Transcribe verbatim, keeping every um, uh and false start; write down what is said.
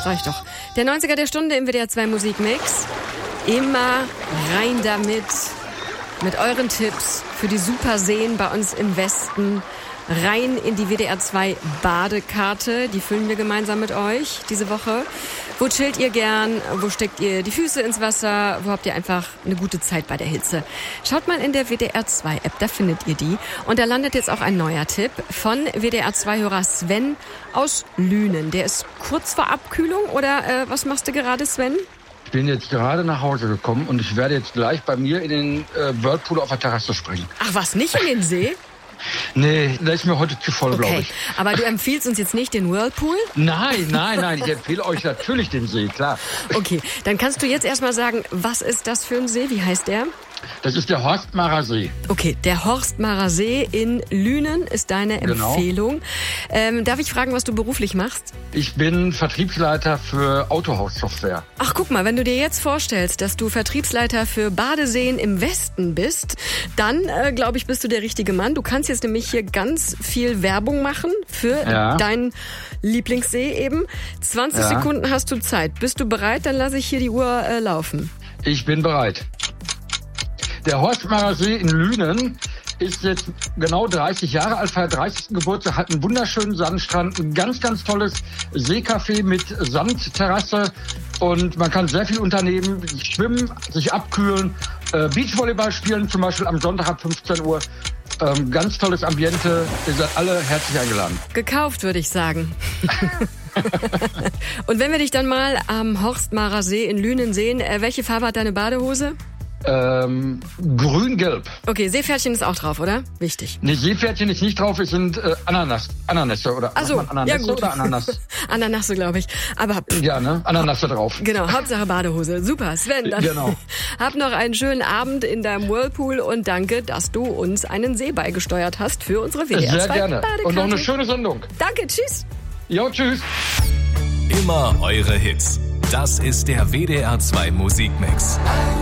sag ich doch. Der neunziger der Stunde im W D R zwei Musikmix. Immer rein damit. Mit euren Tipps für die super Seen bei uns im Westen. Rein in die W D R zwei Badekarte. Die füllen wir gemeinsam mit euch diese Woche. Wo chillt ihr gern? Wo steckt ihr die Füße ins Wasser? Wo habt ihr einfach eine gute Zeit bei der Hitze? Schaut mal in der W D R zwei App, da findet ihr die. Und da landet jetzt auch ein neuer Tipp von W D R zwei Hörer Sven aus Lünen. Der ist kurz vor Abkühlung oder äh, was machst du gerade, Sven? Ich bin jetzt gerade nach Hause gekommen und ich werde jetzt gleich bei mir in den äh, Whirlpool auf der Terrasse springen. Ach was, nicht in den See? Nee, da ist mir heute zu voll, Okay, glaube ich. aber du empfiehlst uns jetzt nicht den Whirlpool? Nein, nein, nein, ich empfehle euch natürlich den See, klar. Okay, dann kannst du jetzt erstmal sagen, was ist das für ein See? Wie heißt der? Das ist der Horstmarer See. Okay, der Horstmarer See in Lünen ist deine Genau. Empfehlung. Ähm, darf ich fragen, was du beruflich machst? Ich bin Vertriebsleiter für Autohaussoftware. Ach, guck mal, wenn du dir jetzt vorstellst, dass du Vertriebsleiter für Badeseen im Westen bist, dann, äh, glaube ich, bist du der richtige Mann. Du kannst jetzt nämlich hier ganz viel Werbung machen für Ja. deinen Lieblingssee eben. zwanzig Ja. Sekunden hast du Zeit. Bist du bereit? Dann lasse ich hier die Uhr äh, laufen. Ich bin bereit. Der Horstmarer See in Lünen ist jetzt genau dreißig Jahre alt, feiert dreißigsten Geburtstag, hat einen wunderschönen Sandstrand, ein ganz, ganz tolles Seecafé mit Sandterrasse und man kann sehr viel unternehmen, schwimmen, sich abkühlen, äh, Beachvolleyball spielen, zum Beispiel am Sonntag ab fünfzehn Uhr. Ähm, ganz tolles Ambiente, ihr seid alle herzlich eingeladen. Gekauft, würde ich sagen. Und wenn wir dich dann mal am Horstmarer See in Lünen sehen, äh, welche Farbe hat deine Badehose? Ähm, grün-gelb. Okay, Seepferdchen ist auch drauf, oder? Wichtig. Ne, Seepferdchen ist nicht drauf, es sind äh, Ananas, Ananässe oder Ach so, sagt man Ananässe ja gut. oder Ananas? Ananasse, glaube ich. Aber pff, Ja, ne? Ananasse drauf. genau, Hauptsache Badehose. Super, Sven. Dann Genau. hab noch einen schönen Abend in deinem Whirlpool und danke, dass du uns einen See beigesteuert hast für unsere W D R Sehr zwei gerne. Badekarte. Und noch eine schöne Sendung. Danke, tschüss. Jo, tschüss. Immer eure Hits. Das ist der W D R zwei Musikmix.